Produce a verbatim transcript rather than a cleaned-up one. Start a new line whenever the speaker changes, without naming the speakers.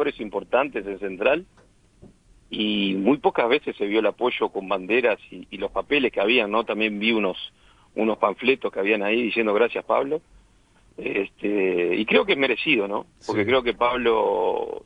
jugadores importantes en Central, y muy pocas veces se vio el apoyo con banderas y, y los papeles que habían, ¿no? También vi unos, unos panfletos que habían ahí diciendo gracias Pablo, este, y creo que es merecido, ¿no? Porque
Sí.
creo que Pablo